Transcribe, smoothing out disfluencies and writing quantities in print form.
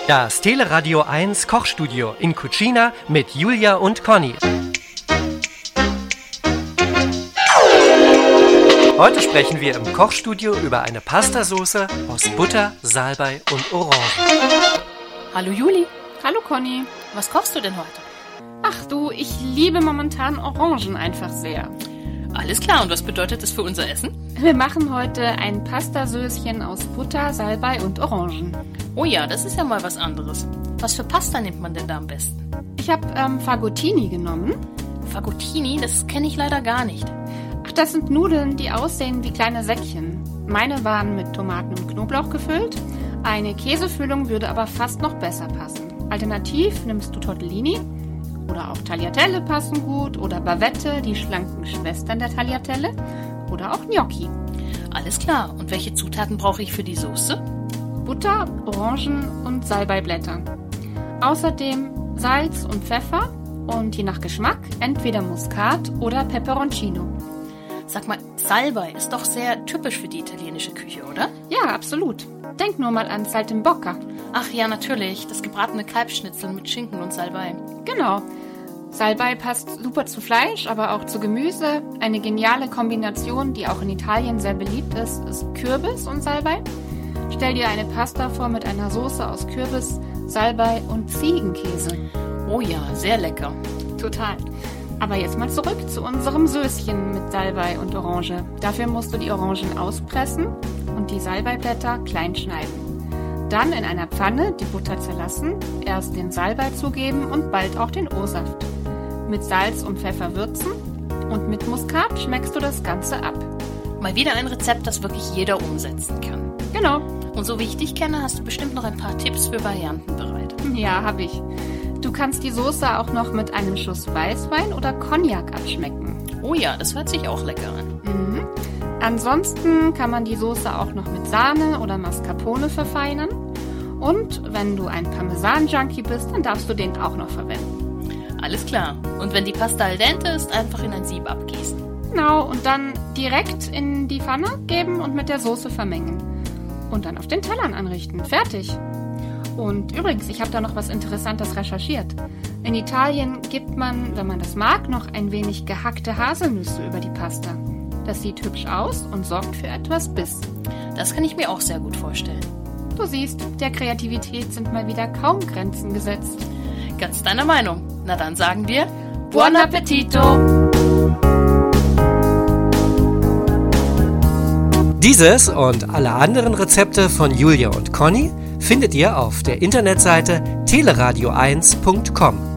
Das Teleradio 1 Kochstudio in Cucina mit Julia und Conny. Heute sprechen wir im Kochstudio über eine Pastasauce aus Butter, Salbei und Orange. Hallo Juli. Hallo Conny. Was kochst du denn heute? Ach du, ich liebe momentan Orangen einfach sehr. Alles klar, und was bedeutet das für unser Essen? Wir machen heute ein Pastasöschen aus Butter, Salbei und Orangen. Oh ja, das ist ja mal was anderes. Was für Pasta nimmt man denn da am besten? Ich habe Fagottini genommen. Fagottini, das kenne ich leider gar nicht. Ach, das sind Nudeln, die aussehen wie kleine Säckchen. Meine waren mit Tomaten und Knoblauch gefüllt. Eine Käsefüllung würde aber fast noch besser passen. Alternativ nimmst du Tortellini oder auch Tagliatelle passen gut oder Bavette, die schlanken Schwestern der Tagliatelle oder auch Gnocchi. Alles klar, und welche Zutaten brauche ich für die Soße? Butter, Orangen und Salbeiblätter. Außerdem Salz und Pfeffer und je nach Geschmack entweder Muskat oder Peperoncino. Sag mal, Salbei ist doch sehr typisch für die italienische Küche, oder? Ja, absolut. Denk nur mal an Saltimbocca. Ach ja, natürlich, das gebratene Kalbsschnitzel mit Schinken und Salbei. Genau. Salbei passt super zu Fleisch, aber auch zu Gemüse. Eine geniale Kombination, die auch in Italien sehr beliebt ist, ist Kürbis und Salbei. Stell dir eine Pasta vor mit einer Soße aus Kürbis, Salbei und Ziegenkäse. Oh ja, sehr lecker. Total. Aber jetzt mal zurück zu unserem Söschen mit Salbei und Orange. Dafür musst du die Orangen auspressen und die Salbeiblätter klein schneiden. Dann in einer Pfanne die Butter zerlassen, erst den Salbei zugeben und bald auch den O-Saft. Mit Salz und Pfeffer würzen und mit Muskat schmeckst du das Ganze ab. Mal wieder ein Rezept, das wirklich jeder umsetzen kann. Genau. Und so wie ich dich kenne, hast du bestimmt noch ein paar Tipps für Varianten bereit. Ja, habe ich. Du kannst die Soße auch noch mit einem Schuss Weißwein oder Cognac abschmecken. Oh ja, das hört sich auch lecker an. Mhm. Ansonsten kann man die Soße auch noch mit Sahne oder Mascarpone verfeinern. Und wenn du ein Parmesan-Junkie bist, dann darfst du den auch noch verwenden. Alles klar. Und wenn die Pasta al dente ist, einfach in ein Sieb abgießen. Genau, und dann direkt in die Pfanne geben und mit der Soße vermengen. Und dann auf den Tellern anrichten. Fertig. Und übrigens, ich habe da noch was Interessantes recherchiert. In Italien gibt man, wenn man das mag, noch ein wenig gehackte Haselnüsse über die Pasta. Das sieht hübsch aus und sorgt für etwas Biss. Das kann ich mir auch sehr gut vorstellen. Du siehst, der Kreativität sind mal wieder kaum Grenzen gesetzt. Ganz deiner Meinung. Na dann sagen wir Buon Appetito! Dieses und alle anderen Rezepte von Julia und Conny findet ihr auf der Internetseite teleradio1.com.